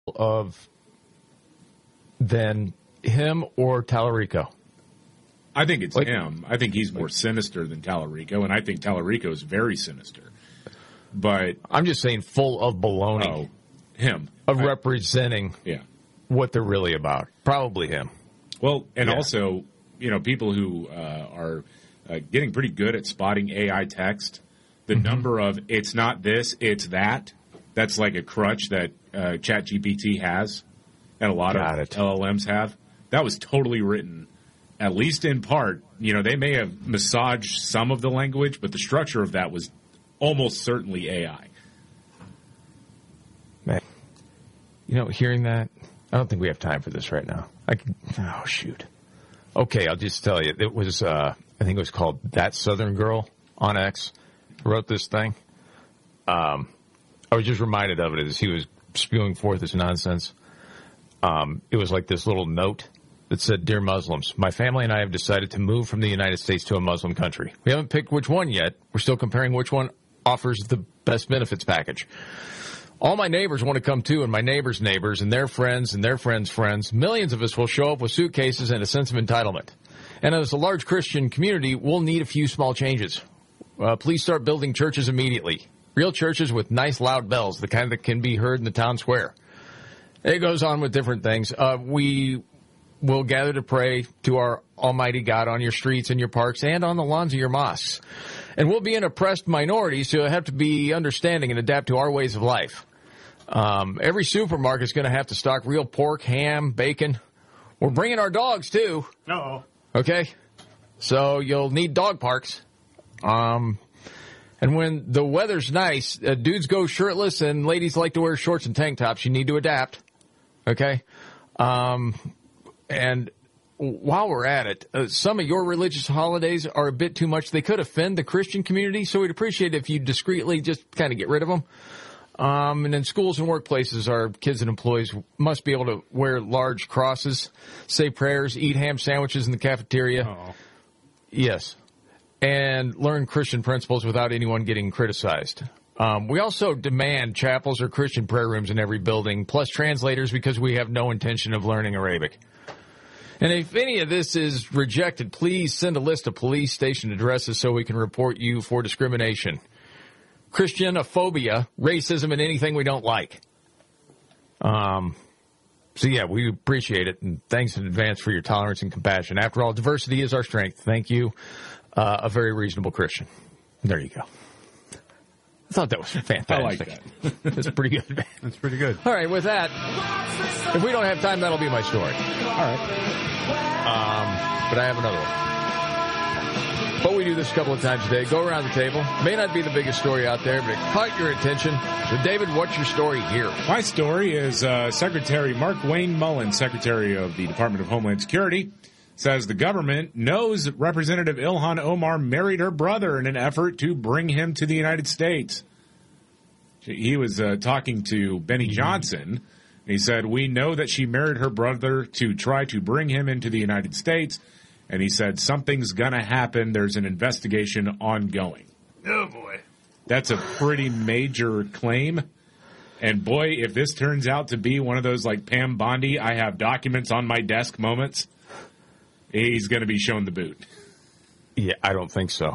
of than him or Tallarico? I think it's him. I think he's more sinister than Tallarico, and I think Tallarico is very sinister. But I'm just saying full of baloney. Oh, him. Of representing what they're really about. Probably him. Well, and also, people who are getting pretty good at spotting AI text, the number of it's not this, it's that, that's like a crutch that ChatGPT has, and a lot of LLMs have. That was totally written, at least in part. They may have massaged some of the language, but the structure of that was almost certainly AI. Man, hearing that, I don't think we have time for this right now. Oh, shoot. Okay, I'll just tell you. It was, I think it was called That Southern Girl on X, wrote this thing. I was just reminded of it as he was spewing forth this nonsense. It was like this little note that said, "Dear Muslims, my family and I have decided to move from the United States to a Muslim country. We haven't picked which one yet. We're still comparing which one offers the best benefits package. All my neighbors want to come too, and my neighbors' neighbors, and their friends, and their friends' friends. Millions of us will show up with suitcases and a sense of entitlement. And as a large Christian community, we'll need a few small changes. Please start building churches immediately. Real churches with nice loud bells, the kind that can be heard in the town square." It goes on with different things. We will gather to pray to our Almighty God on your streets and your parks and on the lawns of your mosques. And we'll be an oppressed minority, so you'll have to be understanding and adapt to our ways of life. Every supermarket is going to have to stock real pork, ham, bacon. We're bringing our dogs, too. Uh-oh. Okay? So you'll need dog parks. And when the weather's nice, dudes go shirtless and ladies like to wear shorts and tank tops. You need to adapt. Okay? And while we're at it, some of your religious holidays are a bit too much. They could offend the Christian community, so we'd appreciate it if you discreetly just kind of get rid of them. And in schools and workplaces, our kids and employees must be able to wear large crosses, say prayers, eat ham sandwiches in the cafeteria. Uh-oh. Yes. And learn Christian principles without anyone getting criticized. We also demand chapels or Christian prayer rooms in every building, plus translators because we have no intention of learning Arabic. And if any of this is rejected, please send a list of police station addresses so we can report you for discrimination, Christianophobia, racism, and anything we don't like. So, yeah, we appreciate it, and thanks in advance for your tolerance and compassion. After all, diversity is our strength. Thank you, a very reasonable Christian. There you go. I thought that was fantastic. I like that. That's pretty good, man. That's pretty good. All right, with that, if we don't have time, that'll be my story. All right. But I have another one. But we do this a couple of times a day. Go around the table. May not be the biggest story out there, but it caught your attention. So, David, what's your story here? My story is Secretary Mark Wayne Mullen, Secretary of the Department of Homeland Security, says the government knows Representative Ilhan Omar married her brother in an effort to bring him to the United States. He was talking to Benny Johnson. He said, "We know that she married her brother to try to bring him into the United States." And he said, "Something's going to happen. There's an investigation ongoing." Oh, boy. That's a pretty major claim. And, boy, if this turns out to be one of those, like, Pam Bondi, I have documents on my desk moments, he's going to be shown the boot. Yeah, I don't think so.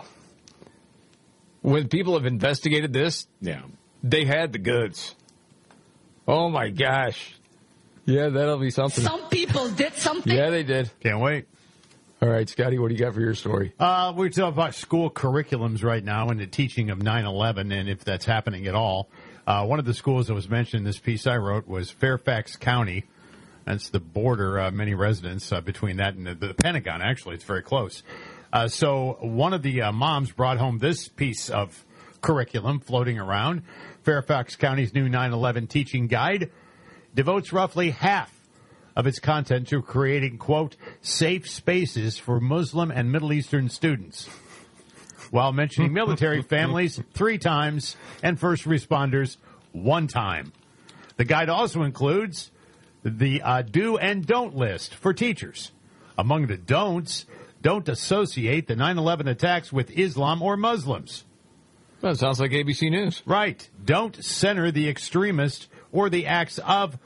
When people have investigated this, they had the goods. Oh, my gosh. Yeah, that'll be something. Some people did something. Yeah, they did. Can't wait. All right, Scotty, what do you got for your story? We're talking about school curriculums right now and the teaching of 9/11 and if that's happening at all. One of the schools that was mentioned in this piece I wrote was Fairfax County. That's the border, many residents between that and the Pentagon, actually. It's very close. So one of the moms brought home this piece of curriculum floating around. Fairfax County's new 9/11 teaching guide devotes roughly half of its content to creating, quote, safe spaces for Muslim and Middle Eastern students, while mentioning military families 3 times and first responders 1 time. The guide also includes the do and don't list for teachers. Among the don'ts, don't associate the 9/11 attacks with Islam or Muslims. Well, it sounds like ABC News. Right. Don't center the extremist or the acts of